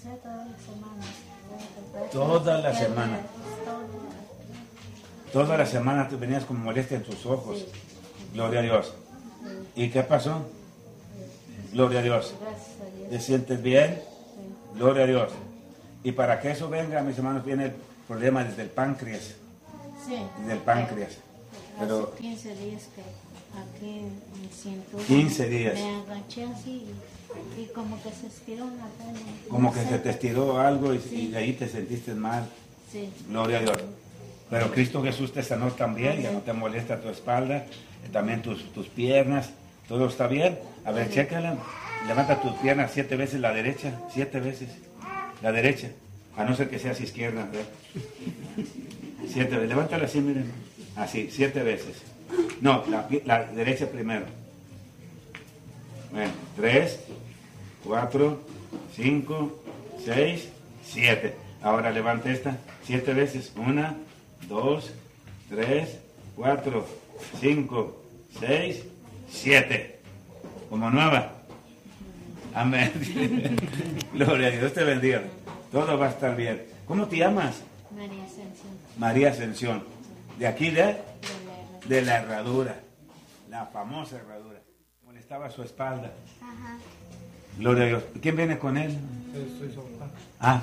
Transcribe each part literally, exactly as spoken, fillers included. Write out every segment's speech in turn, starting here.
empecé todas las semanas. Toda la semana. Toda la semana tú venías con molestia en tus ojos. Sí. Gloria a Dios. Sí. ¿Y qué pasó? Gloria a Dios. Gracias a Dios. ¿Te sientes bien? Sí. Gloria a Dios. Y para que eso venga, mis hermanos, viene el problema desde el páncreas. Sí. Desde el páncreas. Pero Hace quince días que aquí me siento. quince días. Me agaché así y, y como que se estiró una pena. como que se te estiró algo y, Sí. y de ahí te sentiste mal. Sí. Gloria a Dios. Pero Cristo Jesús te sanó también, ya no te molesta tu espalda, también tus, tus piernas, todo está bien. A ver, chécala, levanta tus piernas siete veces la derecha, siete veces la derecha, a no ser que seas izquierda. ¿Ver? Siete veces, levántala así, miren, así, siete veces. No, la, la derecha primero. Bueno, tres, cuatro, cinco, seis, siete. Ahora levanta esta, siete veces, una, dos, tres, cuatro, cinco, seis, siete. Como nueva. Amén. Gloria a Dios, te bendiga. Todo va a estar bien. ¿Cómo te llamas? María Ascensión. María Ascensión. ¿De aquí de? De la- De la herradura. La famosa herradura. Molestaba su espalda. Ajá. Gloria a Dios. ¿Quién viene con él? Sí, soy su papá. Ah.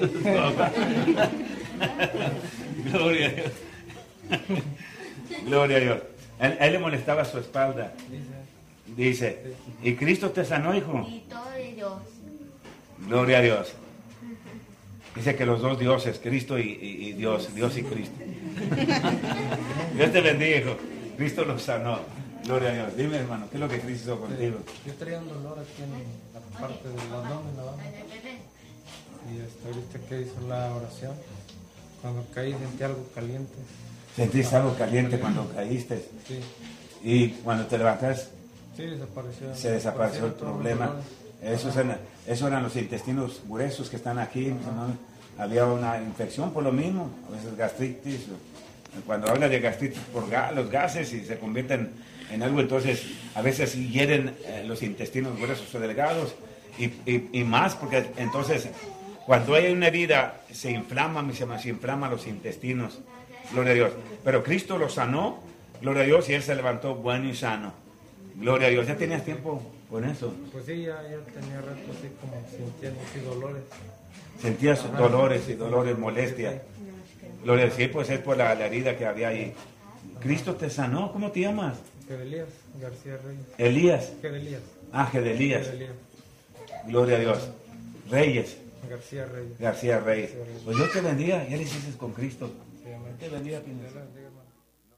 Gloria a Dios. Gloria a Dios. A él, a él le molestaba su espalda. Dice, ¿y Cristo te sanó, hijo? Y todo de Dios. Gloria a Dios. Dice que los dos dioses, Cristo y, y- y Dios, Dios y Cristo. Dios te bendiga, hijo. Cristo los sanó. Gloria a Dios. Dime, hermano, ¿qué es lo que Cristo hizo contigo? Yo traía un dolor aquí en la parte del abdomen abajo. Y hasta ahorita que hizo la oración, cuando caí sentí algo caliente. Sentiste algo caliente cuando caíste. Sí, Y cuando te levantas, sí, desapareció. se desapareció el Desaparecieron todos los problema. dolores. Esos eran, esos eran los intestinos gruesos que están aquí, mis hermanos. Había una infección por lo mismo, a veces gastritis. Cuando habla de gastritis por ga- los gases y se convierten en algo, entonces a veces hieren eh, los intestinos gruesos o delgados y, y- y más, porque entonces cuando hay una herida se inflama, mis hermanos, se inflaman los intestinos. Gloria a Dios. Pero Cristo lo sanó, gloria a Dios, y él se levantó bueno y sano. Gloria a Dios. ¿Ya tenías tiempo con eso? Pues sí, ya, ya tenía rato así como sintiendo así dolores. Sentías Ajá. dolores y dolores, molestia. Gloria a Dios. Sí, pues es por la, la herida que había ahí. Cristo te sanó. ¿Cómo te llamas? Gedelías García Reyes. Elías. Gedelías. Ah, Gedelías. Gedelías Gloria a Dios. Reyes. García Reyes. García Reyes. Pues Dios te bendiga. Ya le hiciste con Cristo. Sí, amén. Te bendiga, Pino. Dios la bendiga, hermano.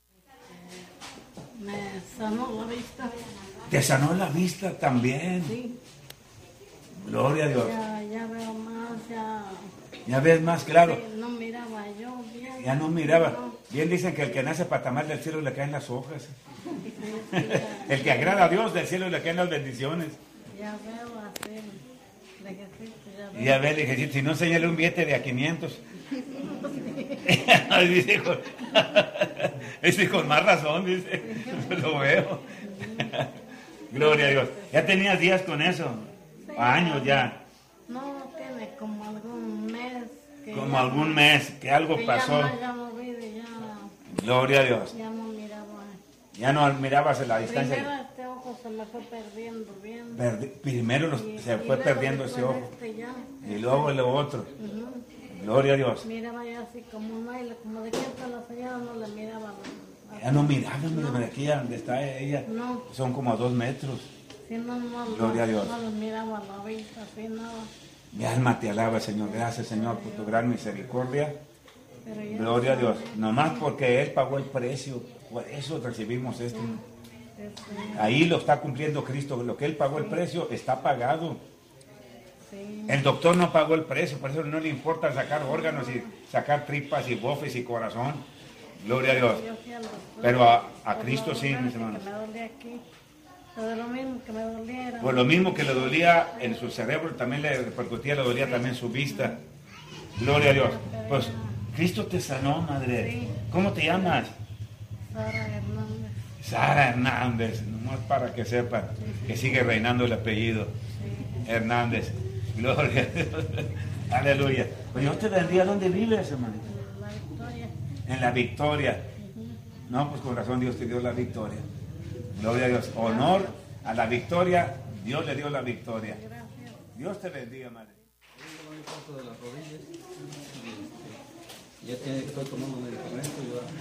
Me sanó la vista. Te sanó la vista también. Sí. Gloria a Dios. Ya, ya veo más, ya. Ya ves más claro. Sí, no miraba yo bien. Ya no miraba. No. Bien dicen que el que nace para tamal del cielo le caen las hojas. Sí, sí, ya, El que agrada a Dios del cielo le caen las bendiciones. ya veo así. De que sí, pues ya veo. Y a ver, le dije, si no, enséñale un billete de a quinientos. dice, con, dice, con más razón, dice, lo veo. Gloria a Dios. ¿Ya tenías días con eso? Sí, Años ya. No, tiene como algún mes. Que Como ya- algún mes que algo que pasó. Ya, no, ya movido, ya, Gloria a Dios. ya no miraba. Ya no mirabas la distancia. Primero este ojo se me fue perdiendo bien. Perdi- Primero los- Y- se y fue luego perdiendo ese después ojo. este ya. Y luego lo otro. Ujú. Gloria a Dios. Miraba yo así como no, y le- como de que hasta la señora no le miraba. la- Ya no miraba, hombre, aquí donde está ella. No. Son como dos metros. Sí, no, no, Gloria a Dios. no le miraba la vista, así nada. Mi alma te alaba, Señor. Gracias, Señor, por tu gran misericordia. Pero ya Gloria a Dios. Nomás porque Él pagó el precio. Por eso recibimos esto. este, Ahí lo está cumpliendo Cristo. Lo que Él pagó el precio está pagado. sí, El doctor no pagó el precio. Por eso no le importa sacar órganos y sacar tripas y bofes y corazón. Gloria a Dios. yo fui al doctor, Pero a, a por Cristo lo sí, menos mis que hermanos. me dolía aquí. Pero lo mismo que me doliera. Por lo mismo que le dolía en su cerebro, también le repercutía, le dolía también su vista. Gloria a Dios. Pues Cristo te sanó, madre. Sí. ¿Cómo te llamas? Sara Hernández. Sara Hernández, nomás para que sepan que sigue reinando el apellido Hernández. Gloria a Dios. Aleluya. Pues Dios te bendiga. ¿Dónde vives, hermanito? La victoria. En la victoria. No, pues con razón Dios te dio la victoria. Gloria a Dios. Honor a la victoria. Dios le dio la victoria. Gracias. Dios te bendiga, madre. De las rodillas, ya tiene que estoy tomando medicamentos.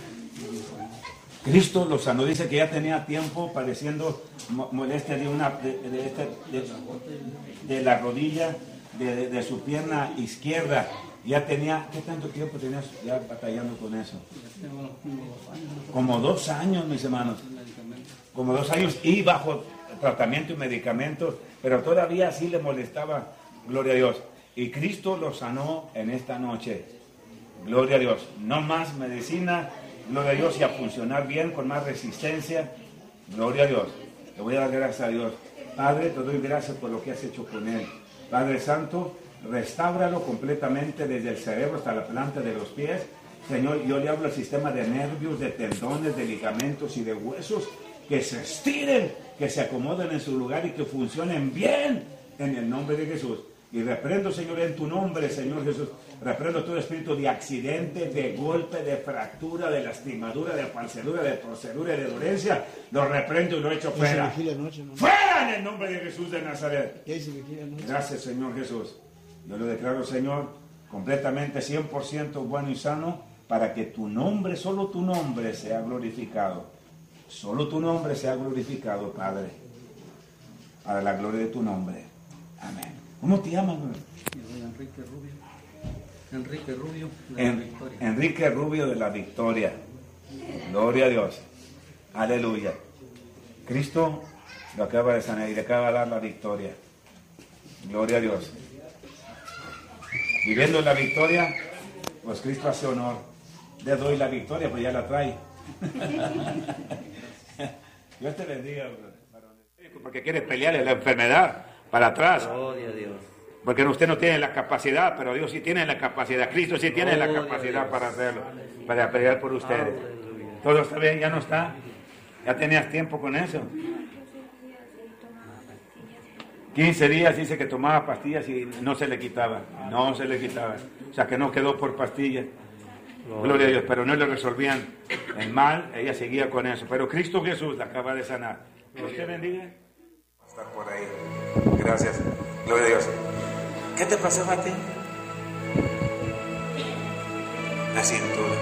Cristo lo sanó, dice que ya tenía tiempo padeciendo molestia de una de, de, este, de, de la rodilla de, de, de su pierna izquierda. Ya tenía, ¿qué tanto tiempo tenías ya batallando con eso? Como dos años, mis hermanos. Como dos años y bajo tratamiento y medicamentos, pero todavía sí le molestaba. Gloria a Dios. Y Cristo lo sanó en esta noche. Gloria a Dios. No más medicina. Gloria a Dios. Y a funcionar bien con más resistencia. Gloria a Dios. Te voy a dar gracias a Dios. Padre, te doy gracias por lo que has hecho con él. Padre Santo, restáuralo completamente desde el cerebro hasta la planta de los pies. Señor, yo le hablo al sistema de nervios, de tendones, de ligamentos y de huesos. Que se estiren, que se acomoden en su lugar y que funcionen bien en el nombre de Jesús. Y reprendo, Señor, en tu nombre, Señor Jesús, reprendo todo espíritu de accidente, de golpe, de fractura, de lastimadura, de falsedura, de torcedura y de dolencia. Lo reprendo y lo echo fuera. ¡Fuera en el nombre de Jesús de Nazaret! Gracias, Señor Jesús. Yo lo declaro, Señor, completamente cien por ciento bueno y sano, para que tu nombre, solo tu nombre, sea glorificado. Solo tu nombre sea glorificado, Padre, para la gloria de tu nombre. Amén. ¿Cómo te llamas, güey? Enrique Rubio. Enrique Rubio de En, la Victoria. Enrique Rubio de la Victoria. Gloria a Dios. Aleluya. Cristo lo acaba de sanar y le acaba de dar la victoria. Gloria a Dios. Viviendo en la victoria, pues Cristo hace honor. Le doy la victoria, pues ya la trae. Dios te bendiga, porque quiere pelearle la enfermedad para atrás. Gloria a Dios. Porque usted no tiene la capacidad, pero Dios sí tiene la capacidad. Cristo sí tiene la Gloria capacidad a Dios. para hacerlo, para pelear por ustedes. Aleluya. Todo está bien, ya no está. Ya tenías tiempo con eso. quince días dice que tomaba pastillas y no se le quitaba. No se le quitaba. O sea que no quedó por pastillas. Gloria a Dios, pero no le resolvían el mal, ella seguía con eso. Pero Cristo Jesús la acaba de sanar. Dios te bendiga. Estar por ahí. Gracias. Gloria a Dios. ¿Qué te pasó a ti? La cintura.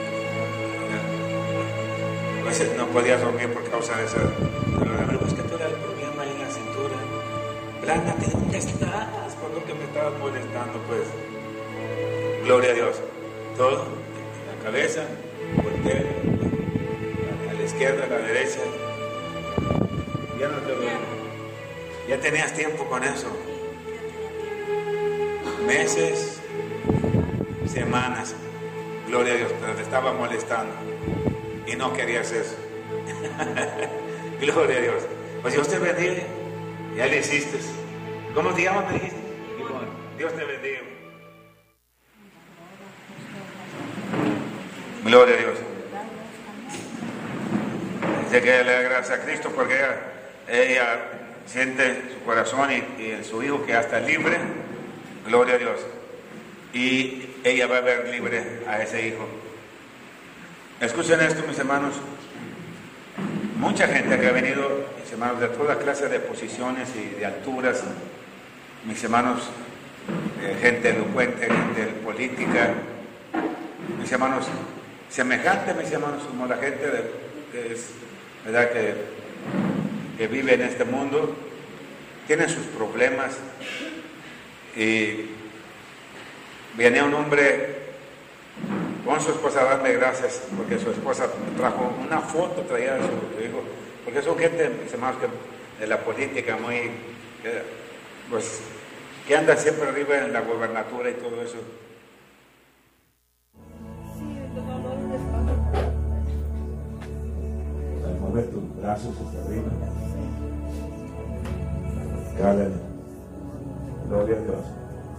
A veces no podías dormir por causa de eso. Pero es que tú eras el problema ahí en la cintura. Blanca, ¿dónde estás? Por lo que me estabas molestando, pues. Gloria a Dios. Todo. Cabeza, voltea a la izquierda, a la derecha. Ya no te duele. Ya tenías tiempo con eso. Meses, semanas. Gloria a Dios, pero te estaba molestando. Y no querías eso. Gloria a Dios. Pues Dios te bendiga. Ya le hiciste. ¿Cómo te llamas, me dijiste? Dios te bendiga. Gloria a Dios. Dice que le da gracias a Cristo porque ella, ella siente en su corazón y, y en su hijo que ya está libre. Gloria a Dios. Y ella va a ver libre a ese hijo. Escuchen esto, mis hermanos. Mucha gente que ha venido, mis hermanos, de toda clase de posiciones y de alturas. Mis hermanos, eh, gente elocuente, gente política. Mis hermanos, semejante, mis hermanos, como la gente de, que es, ¿verdad? Que, que vive en este mundo, tienen sus problemas. Y viene un hombre con su esposa a darle gracias porque su esposa trajo una foto, traía de su hijo, porque son gente, mis hermanos, que de la política muy, que, pues, que anda siempre arriba en la gobernatura y todo eso. Mueve tus brazos hacia arriba. Cállate. Gloria a Dios.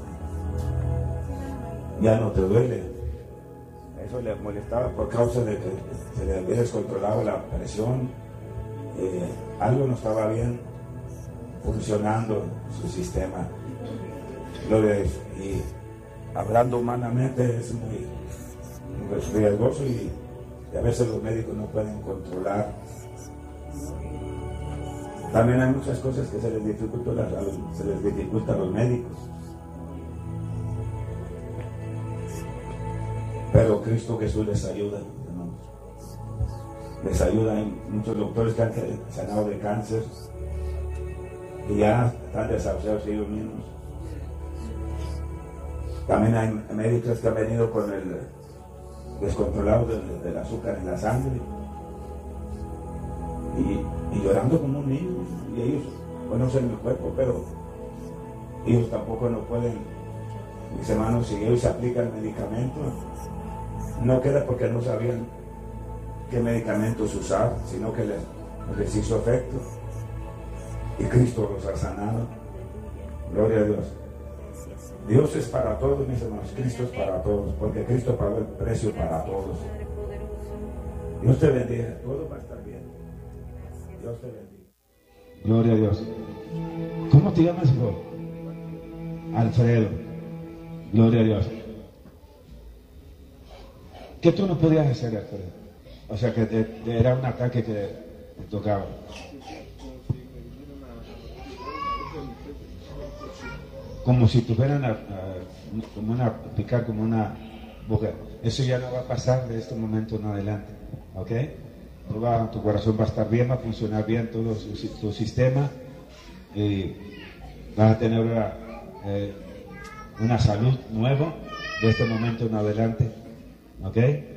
Ya no te duele. Eso le molestaba por causa de que se le había descontrolado la presión. Eh, algo no estaba bien funcionando su sistema. Gloria a Dios. Y hablando humanamente es muy, muy riesgoso y, y a veces los médicos no pueden controlar. También hay muchas cosas que se les dificulta a los, se les dificulta a los médicos. Pero Cristo Jesús les ayuda, hermanos. Les ayuda. Hay muchos doctores que han sanado de cáncer y ya están desahuciados ellos mismos. También hay médicos que han venido con el descontrolado del, del azúcar en la sangre y, y llorando como un niño. Y ellos conocen el cuerpo, pero ellos tampoco no pueden. Mis hermanos, si ellos aplican medicamentos, no queda porque no sabían qué medicamentos usar, sino que les, les hizo efecto. Y Cristo los ha sanado. Gloria a Dios. Dios es para todos, mis hermanos. Cristo es para todos, porque Cristo pagó el precio para todos. Dios te bendiga. Todo va a estar bien. Dios te bendiga. Gloria a Dios. ¿Cómo te llamas, bro? Alfredo. Gloria a Dios. ¿Qué tú no podías hacer, Alfredo? O sea, que te, te era un ataque que te tocaba. Como si tuvieran a, a, como una, picar como una boca. Eso ya no va a pasar de este momento en adelante. ¿Ok? Tu, va, tu corazón va a estar bien, va a funcionar bien todo su, tu sistema. Y vas a tener una, eh, una salud nueva de este momento en adelante. ¿Ok?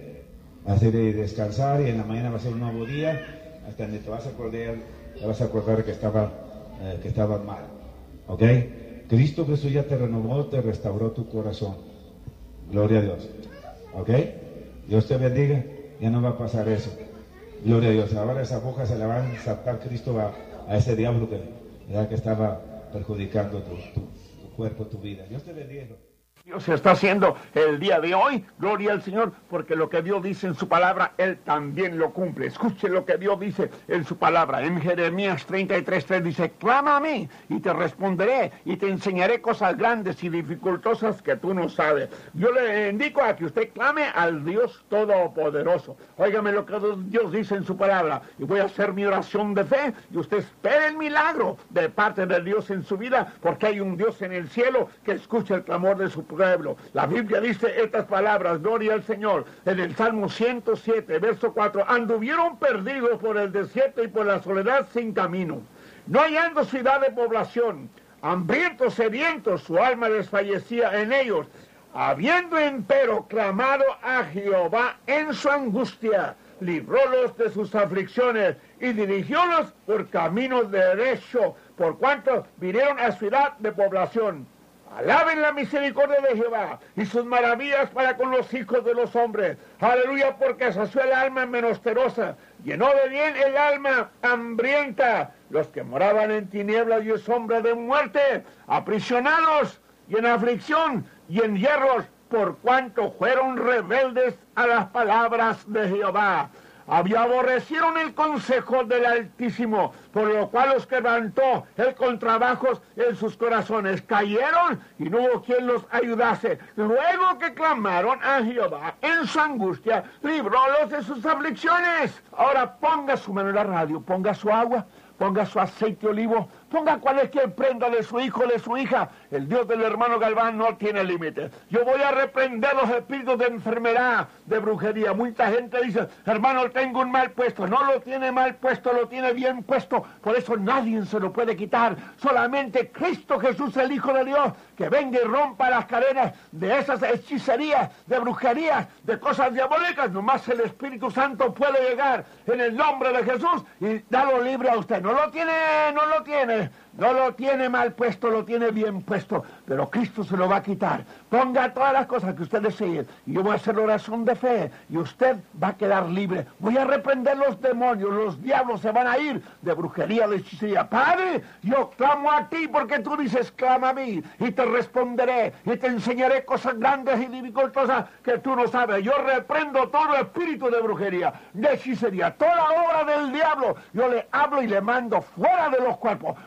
Vas a ir a descansar y en la mañana va a ser un nuevo día. Hasta donde te vas a acordar, te vas a acordar que estaba, eh, que estaba mal. ¿Ok? Cristo Jesús ya te renovó, te restauró tu corazón. Gloria a Dios. ¿Ok? Dios te bendiga. Ya no va a pasar eso. Gloria a Dios. Ahora esa boca se la va a saltar Cristo a, a ese diablo que, que estaba perjudicando tu, tu, tu cuerpo, tu vida. Dios te bendiga. Dios está haciendo el día de hoy, gloria al Señor, porque lo que Dios dice en su palabra, Él también lo cumple. Escuche lo que Dios dice en su palabra. En Jeremías treinta y tres, tres dice, clama a mí y te responderé y te enseñaré cosas grandes y dificultosas que tú no sabes. Yo le indico a que usted clame al Dios Todopoderoso. Óigame lo que Dios dice en su palabra y voy a hacer mi oración de fe y usted espere el milagro de parte de Dios en su vida, porque hay un Dios en el cielo que escucha el clamor de su pueblo. La Biblia dice estas palabras, gloria al Señor, en el Salmo ciento siete, verso cuatro, anduvieron perdidos por el desierto y por la soledad sin camino, no hallando ciudad de población, hambrientos, sedientos, su alma desfallecía en ellos, habiendo empero clamado a Jehová en su angustia, librólos de sus aflicciones y dirigiólos por caminos derecho, por cuanto vinieron a ciudad de población. Alaben la misericordia de Jehová y sus maravillas para con los hijos de los hombres. Aleluya, porque sació el alma menesterosa, llenó de bien el alma hambrienta. Los que moraban en tinieblas y sombra de muerte, aprisionados y en aflicción y en hierros, por cuanto fueron rebeldes a las palabras de Jehová. Había aborrecieron el consejo del Altísimo, por lo cual los quebrantó el contrabajos en sus corazones. Cayeron y no hubo quien los ayudase. Luego que clamaron a Jehová en su angustia, librólos de sus aflicciones. Ahora ponga su mano en la radio, ponga su agua, ponga su aceite olivo, ponga cualquier prenda de su hijo o de su hija. El Dios del hermano Galván no tiene límite. Yo voy a reprender los espíritus de enfermedad, de brujería. Mucha gente dice, hermano, tengo un mal puesto. No lo tiene mal puesto, lo tiene bien puesto. Por eso nadie se lo puede quitar. Solamente Cristo Jesús, el Hijo de Dios, que venga y rompa las cadenas de esas hechicerías, de brujerías, de cosas diabólicas. Nomás el Espíritu Santo puede llegar en el nombre de Jesús y darlo libre a usted. No lo tiene, no lo tiene. No lo tiene mal puesto, lo tiene bien puesto, pero Cristo se lo va a quitar. Ponga todas las cosas que usted desee y yo voy a hacer la oración de fe y usted va a quedar libre. Voy a reprender los demonios, los diablos se van a ir de brujería, de hechicería. Padre, yo clamo a ti porque tú dices, clama a mí y te responderé y te enseñaré cosas grandes y dificultosas que tú no sabes. Yo reprendo todo espíritu de brujería, de hechicería, toda obra del diablo. Yo le hablo y le mando fuera de los cuerpos.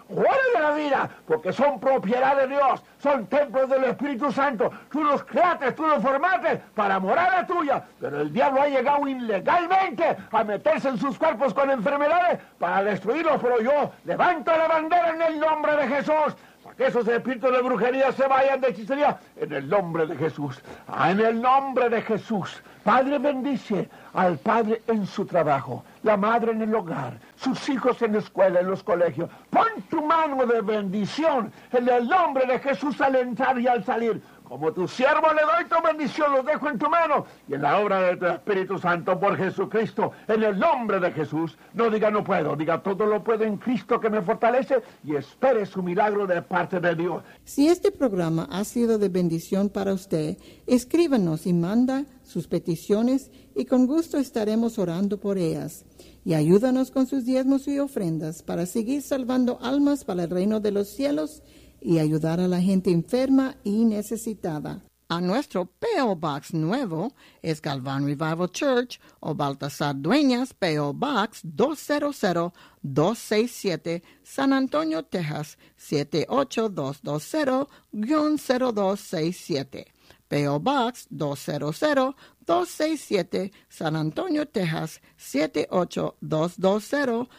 fuera de la vida, porque son propiedad de Dios, son templos del Espíritu Santo. Tú los creaste, tú los formaste para morada tuya, pero el diablo ha llegado ilegalmente a meterse en sus cuerpos con enfermedades para destruirlos. Pero yo levanto la bandera en el nombre de Jesús, para que esos espíritus de brujería se vayan, de hechicería, en el nombre de Jesús. Ah, en el nombre de Jesús. Padre, bendice al padre en su trabajo, la madre en el hogar, sus hijos en la escuela, en los colegios. Pon tu mano de bendición en el nombre de Jesús al entrar y al salir. Como tu siervo le doy tu bendición, los dejo en tu mano y en la obra de tu Espíritu Santo por Jesucristo, en el nombre de Jesús. No diga no puedo, diga todo lo puedo en Cristo que me fortalece, y espere su milagro de parte de Dios. Si este programa ha sido de bendición para usted, escríbanos y manda sus peticiones y con gusto estaremos orando por ellas. Y ayúdanos con sus diezmos y ofrendas para seguir salvando almas para el reino de los cielos y ayudar a la gente enferma y necesitada. A nuestro P O Box nuevo es Galvan Revival Church o Baltasar Dueñas, P O Box dos cero cero dos seis siete, San Antonio, Texas siete ocho dos dos cero cero dos seis siete. P O Box dos cero cero dos seis siete, San Antonio, Texas siete ocho dos dos cero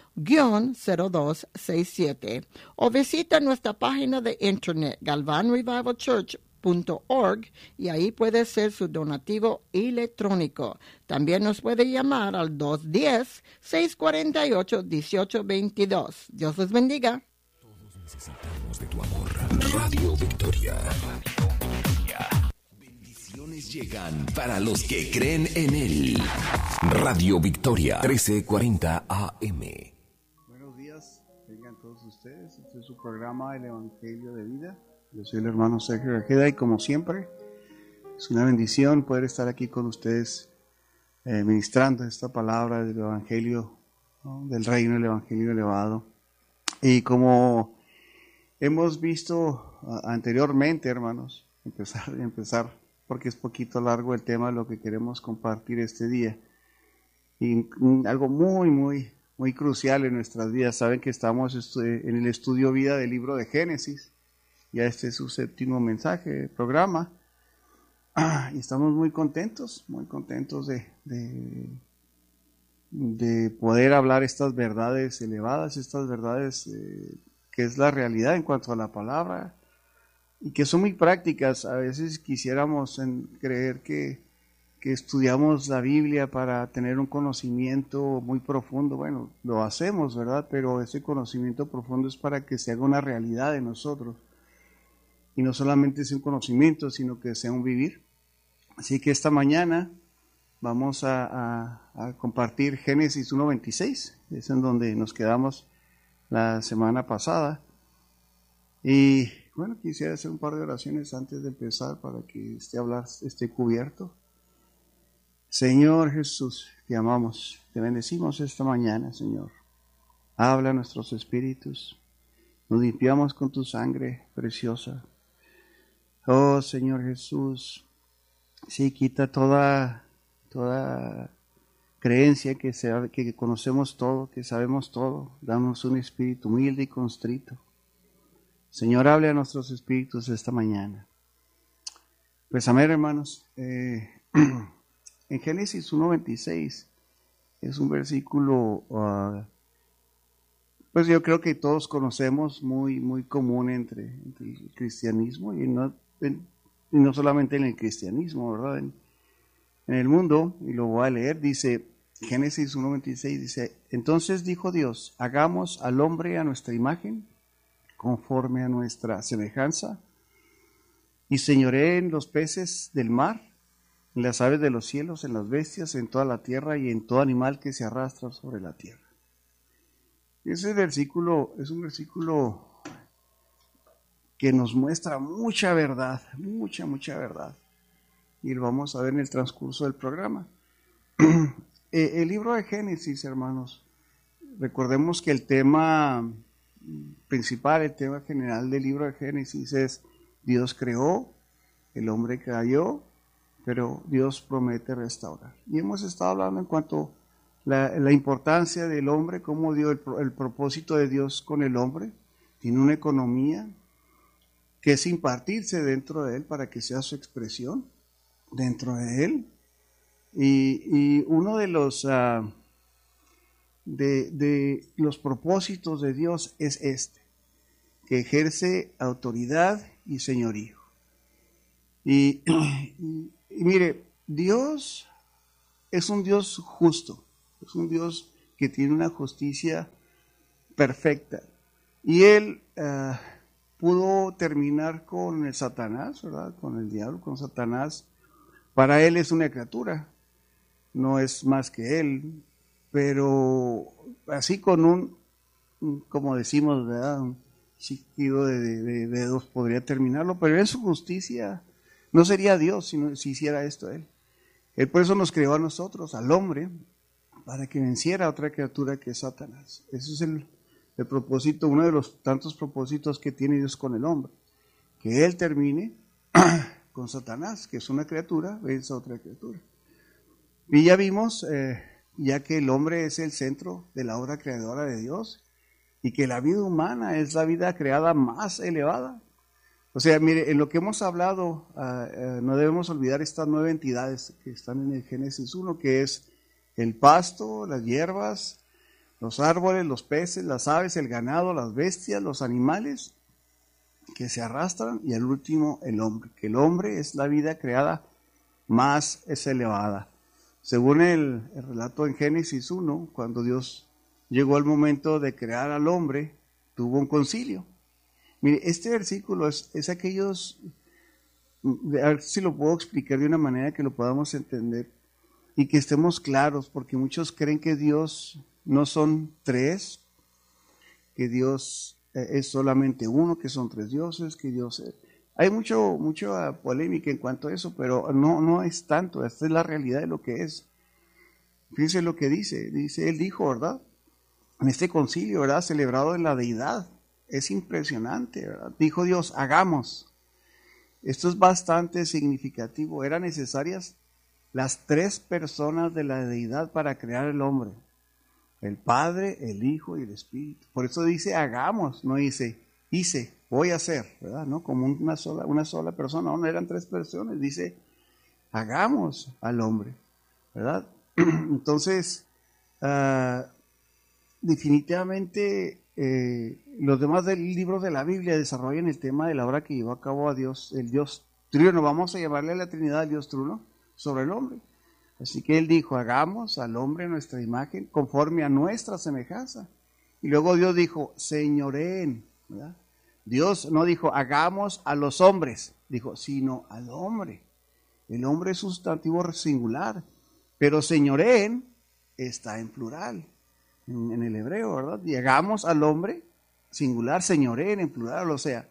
cero dos seis siete. O visita nuestra página de internet galvan revival church punto org y ahí puede ser su donativo electrónico. También nos puede llamar al dos uno cero, seis cuatro ocho, uno ocho dos dos. Dios les bendiga. Todos necesitamos de tu amor. Radio Victoria. Radio Victoria. Bendiciones llegan para los que creen en él. Radio Victoria, trece cuarenta A M. Buenos días, vengan todos ustedes. Este es su programa El Evangelio de Vida. Yo soy el hermano Sergio Rajeda y como siempre es una bendición poder estar aquí con ustedes eh, ministrando esta palabra del Evangelio, ¿no?, del reino, el Evangelio elevado. Y como hemos visto uh, anteriormente, hermanos, empezar, empezar porque es poquito largo el tema de lo que queremos compartir este día. Y mm, algo muy, muy, muy crucial en nuestras vidas. Saben que estamos estu- en el estudio vida del libro de Génesis. Ya este es su séptimo mensaje, programa, ah, y estamos muy contentos, muy contentos de, de, de poder hablar estas verdades elevadas, estas verdades eh, que es la realidad en cuanto a la palabra, y que son muy prácticas. A veces quisiéramos en, creer que, que estudiamos la Biblia para tener un conocimiento muy profundo. Bueno, lo hacemos, ¿verdad? Pero ese conocimiento profundo es para que se haga una realidad en nosotros. Y no solamente sea un conocimiento, sino que sea un vivir. Así que esta mañana vamos a, a, a compartir Génesis uno veintiséis, es en donde nos quedamos la semana pasada. Y bueno, quisiera hacer un par de oraciones antes de empezar para que este hablar esté cubierto. Señor Jesús, te amamos, te bendecimos esta mañana, Señor. Habla a nuestros espíritus, nos limpiamos con tu sangre preciosa. Oh Señor Jesús, sí, quita toda, toda creencia que, sea, que conocemos todo, que sabemos todo. Danos un espíritu humilde y constrito. Señor, hable a nuestros espíritus esta mañana. Pues amén, hermanos. Eh, en Génesis uno veintiséis es un versículo, uh, pues yo creo que todos conocemos, muy, muy común entre, entre el cristianismo y no... En, y no solamente en el cristianismo, ¿verdad? En, en el mundo, y lo voy a leer, dice Génesis uno veintiséis, dice: entonces dijo Dios, hagamos al hombre a nuestra imagen, conforme a nuestra semejanza, y señoree en los peces del mar, en las aves de los cielos, en las bestias, en toda la tierra y en todo animal que se arrastra sobre la tierra. Ese versículo es un versículo que nos muestra mucha verdad, mucha, mucha verdad. Y lo vamos a ver en el transcurso del programa. El libro de Génesis, hermanos, recordemos que el tema principal, el tema general del libro de Génesis es: Dios creó, el hombre cayó, pero Dios promete restaurar. Y hemos estado hablando en cuanto a la, la importancia del hombre, cómo dio el, el propósito de Dios con el hombre, tiene una economía que es impartirse dentro de él para que sea su expresión dentro de él. Y, y uno de los, uh, de, de los propósitos de Dios es este, que ejerce autoridad y señorío. Y, y, y mire, Dios es un Dios justo, es un Dios que tiene una justicia perfecta. Y Él uh, pudo terminar con el Satanás, ¿verdad? Con el diablo, con Satanás. Para Él es una criatura, no es más que Él, pero así con un, como decimos, ¿verdad? Un chiquido de, de, de dedos podría terminarlo, pero en su justicia no sería Dios si, no, si hiciera esto Él. Él por eso nos creó a nosotros, al hombre, para que venciera a otra criatura que es Satanás. Ese es el, el propósito, uno de los tantos propósitos que tiene Dios con el hombre, que Él termine con Satanás, que es una criatura, vence a otra criatura. Y ya vimos, eh, ya que el hombre es el centro de la obra creadora de Dios, y que la vida humana es la vida creada más elevada. O sea, mire, en lo que hemos hablado, uh, uh, no debemos olvidar estas nueve entidades que están en el Génesis uno, que es el pasto, las hierbas, los árboles, los peces, las aves, el ganado, las bestias, los animales que se arrastran, y el último, el hombre, que el hombre es la vida creada más es elevada. Según el, el relato en Génesis uno, cuando Dios llegó al momento de crear al hombre, tuvo un concilio. Mire, este versículo es, es aquellos, a ver si lo puedo explicar de una manera que lo podamos entender y que estemos claros, porque muchos creen que Dios no son tres, que Dios es solamente uno, que son tres dioses, que Dios es... Hay mucho, mucha polémica en cuanto a eso, pero no, no es tanto, esta es la realidad de lo que es. Fíjense lo que dice, dice, él dijo, ¿verdad? En este concilio, ¿verdad? Celebrado en la deidad. Es impresionante, ¿verdad? Dijo Dios, hagamos. Esto es bastante significativo. Eran necesarias las tres personas de la deidad para crear el hombre. El Padre, el Hijo y el Espíritu. Por eso dice, hagamos, no dice, hice, voy a hacer, ¿verdad? No como una sola, una sola persona, no, no eran tres personas. Dice, hagamos al hombre, ¿verdad? Entonces, uh, definitivamente... Eh, los demás del libros de la Biblia desarrollan el tema de la obra que llevó a cabo a Dios, el Dios Triuno, vamos a llamarle a la Trinidad el Dios Triuno, sobre el hombre. Así que él dijo, hagamos al hombre nuestra imagen conforme a nuestra semejanza. Y luego Dios dijo, señoreen, ¿verdad? Dios no dijo, hagamos a los hombres, dijo, sino al hombre. El hombre es sustantivo singular, pero señoreen está en plural. En el hebreo, ¿verdad? Llegamos al hombre singular, señoreen en plural, o sea,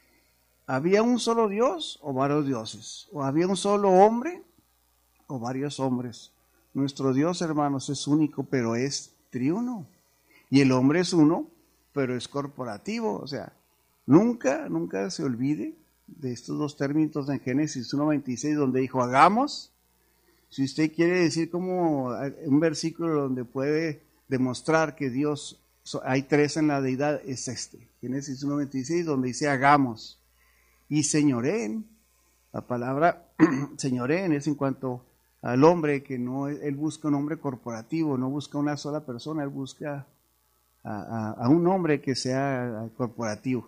¿había un solo Dios o varios dioses? ¿O había un solo hombre o varios hombres? Nuestro Dios, hermanos, es único, pero es triuno. Y el hombre es uno, pero es corporativo, o sea, nunca, nunca se olvide de estos dos términos en Génesis uno veintiséis, donde dijo, hagamos. Si usted quiere decir como un versículo donde puede demostrar que Dios, hay tres en la deidad, es este, Génesis uno veintiséis, donde dice hagamos, y señoreen, la palabra señoreen es en cuanto al hombre, que no, él busca un hombre corporativo, no busca una sola persona, él busca a, a, a un hombre que sea corporativo.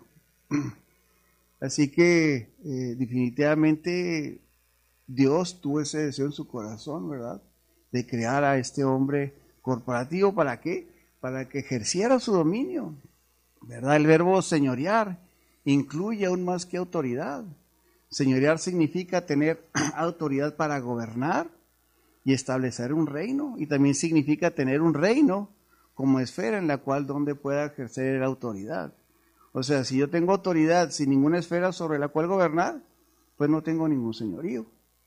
Así que eh, definitivamente Dios tuvo ese deseo en su corazón, ¿verdad? De crear a este hombre corporativo, ¿para qué? Para que ejerciera su dominio, ¿verdad? El verbo señorear incluye aún más que autoridad. Señorear significa tener autoridad para gobernar y establecer un reino, y también significa tener un reino como esfera en la cual donde pueda ejercer la autoridad. O sea, si yo tengo autoridad sin ninguna esfera sobre la cual gobernar, pues no tengo ningún señorío,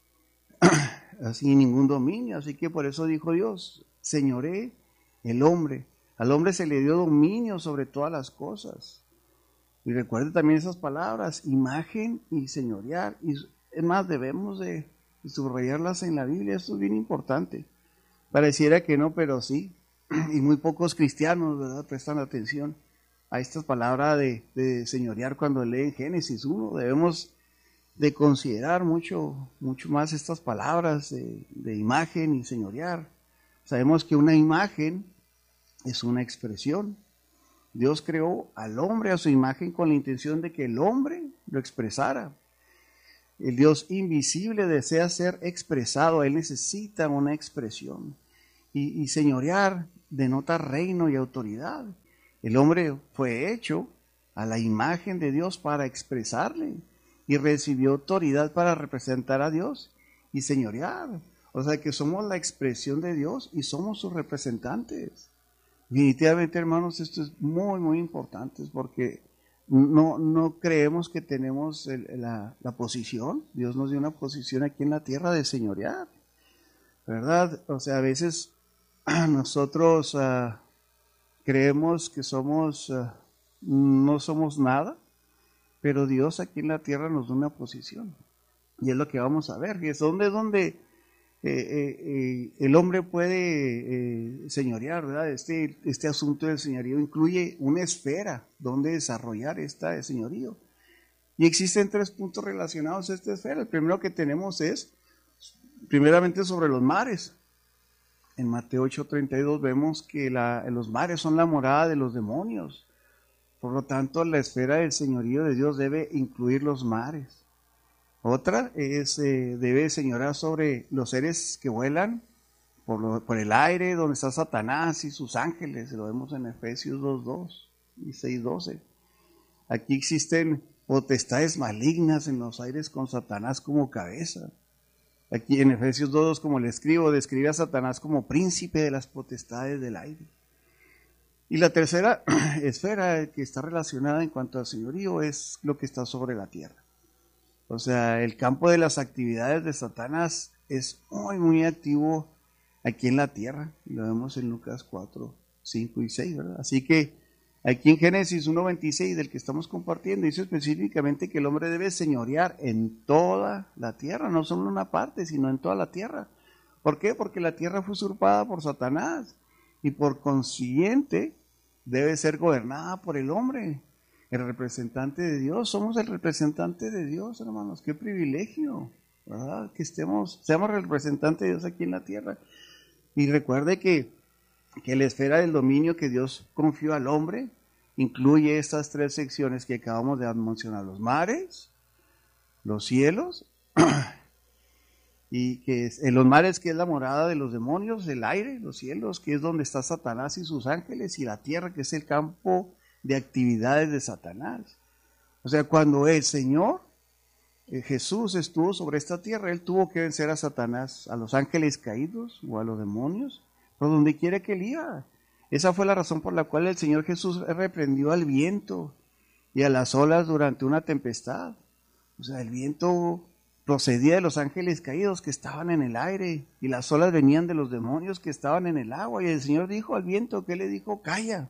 así ningún dominio. Así que por eso dijo Dios, señoree el hombre. Al hombre se le dio dominio sobre todas las cosas. Y recuerde también esas palabras, imagen y señorear. Y es más, debemos de subrayarlas en la Biblia. Esto es bien importante. Pareciera que no, pero sí. Y muy pocos cristianos, ¿verdad?, prestan atención a esta palabra de, de señorear cuando leen Génesis uno. Debemos de considerar mucho, mucho más estas palabras de, de imagen y señorear. Sabemos que una imagen es una expresión. Dios creó al hombre a su imagen con la intención de que el hombre lo expresara. El Dios invisible desea ser expresado, Él necesita una expresión. Y, y señorear denota reino y autoridad. El hombre fue hecho a la imagen de Dios para expresarle y recibió autoridad para representar a Dios y señorear. O sea que somos la expresión de Dios y somos sus representantes. Definitivamente, hermanos, esto es muy, muy importante porque no, no creemos que tenemos el, la, la posición. Dios nos dio una posición aquí en la tierra de señorear, ¿verdad? O sea, a veces nosotros uh, creemos que somos, uh, no somos nada, pero Dios aquí en la tierra nos da una posición. Y es lo que vamos a ver. Y es donde, donde Eh, eh, eh, el hombre puede eh, señorear, ¿verdad? Este, este asunto del señorío incluye una esfera donde desarrollar este señorío. Y existen tres puntos relacionados a esta esfera. El primero que tenemos es, primeramente, sobre los mares. En Mateo ocho treinta y dos vemos que la, los mares son la morada de los demonios. Por lo tanto, la esfera del señorío de Dios debe incluir los mares. Otra es, eh, debe señorar sobre los seres que vuelan por, lo, por el aire, donde está Satanás y sus ángeles. Lo vemos en Efesios dos dos y seis doce. Aquí existen potestades malignas en los aires con Satanás como cabeza. Aquí en Efesios dos dos, como le escribo, describe a Satanás como príncipe de las potestades del aire. Y la tercera esfera que está relacionada en cuanto al señorío es lo que está sobre la tierra. O sea, el campo de las actividades de Satanás es muy, muy activo aquí en la tierra. Lo vemos en Lucas cuatro, cinco y seis, ¿verdad? Así que aquí en Génesis uno veintiséis, del que estamos compartiendo, dice específicamente que el hombre debe señorear en toda la tierra, no solo en una parte, sino en toda la tierra. ¿Por qué? Porque la tierra fue usurpada por Satanás y por consiguiente debe ser gobernada por el hombre. El representante de Dios, somos el representante de Dios, hermanos, qué privilegio, ¿verdad? Que estemos, seamos el representante de Dios aquí en la tierra. Y recuerde que, que la esfera del dominio que Dios confió al hombre incluye estas tres secciones que acabamos de mencionar: los mares, los cielos, y que es, en los mares, que es la morada de los demonios, el aire, los cielos, que es donde está Satanás y sus ángeles, y la tierra, que es el campo de actividades de Satanás. O sea, cuando el Señor eh, Jesús estuvo sobre esta tierra, Él tuvo que vencer a Satanás, a los ángeles caídos o a los demonios, por donde quiera que Él iba. Esa fue la razón por la cual el Señor Jesús reprendió al viento y a las olas durante una tempestad. O sea, el viento procedía de los ángeles caídos que estaban en el aire, y las olas venían de los demonios que estaban en el agua. Y el Señor dijo al viento, ¿qué le dijo? Calla.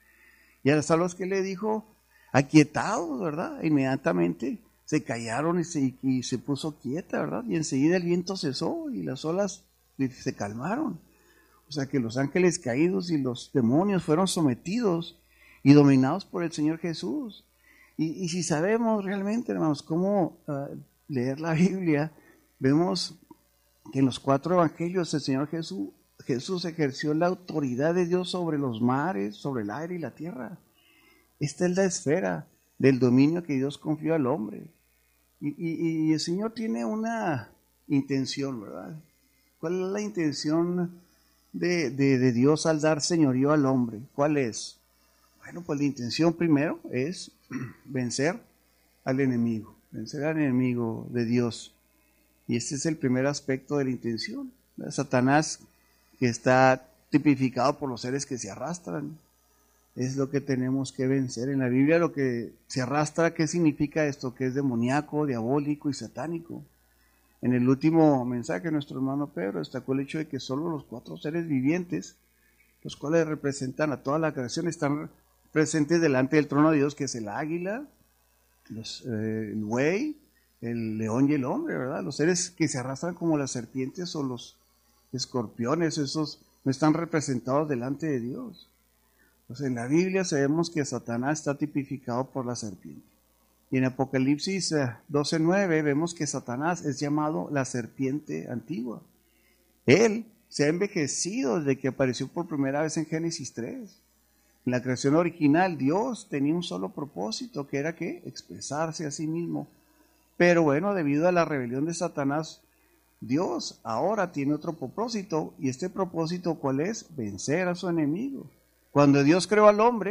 Y a las olas, que le dijo, aquietados, ¿verdad? Inmediatamente se callaron y se, y se puso quieta, ¿verdad? Y enseguida el viento cesó y las olas se calmaron. O sea que los ángeles caídos y los demonios fueron sometidos y dominados por el Señor Jesús. Y, y si sabemos realmente, hermanos, cómo uh, leer la Biblia, vemos que en los cuatro evangelios el Señor Jesús Jesús ejerció la autoridad de Dios sobre los mares, sobre el aire y la tierra. Esta es la esfera del dominio que Dios confió al hombre. Y, y, y el Señor tiene una intención, ¿verdad? ¿Cuál es la intención de, de, de Dios al dar señorío al hombre? ¿Cuál es? Bueno, pues la intención primero es vencer al enemigo, vencer al enemigo de Dios. Y este es el primer aspecto de la intención. Satanás, que está tipificado por los seres que se arrastran, es lo que tenemos que vencer. En la Biblia lo que se arrastra, ¿qué significa esto? Que es demoníaco, diabólico y satánico. En el último mensaje, nuestro hermano Pedro destacó el hecho de que solo los cuatro seres vivientes, los cuales representan a toda la creación, están presentes delante del trono de Dios, que es el águila, los, eh, el buey, el león y el hombre, ¿verdad? Los seres que se arrastran como las serpientes o los escorpiones, esos no están representados delante de Dios. Entonces en la Biblia sabemos que Satanás está tipificado por la serpiente. Y en Apocalipsis doce nueve vemos que Satanás es llamado la serpiente antigua. Él se ha envejecido desde que apareció por primera vez en Génesis tres. En la creación original, Dios tenía un solo propósito, que era ¿qué? Expresarse a sí mismo. Pero bueno, debido a la rebelión de Satanás, Dios ahora tiene otro propósito. ¿Y este propósito cuál es? Vencer a su enemigo. Cuando Dios creó al hombre,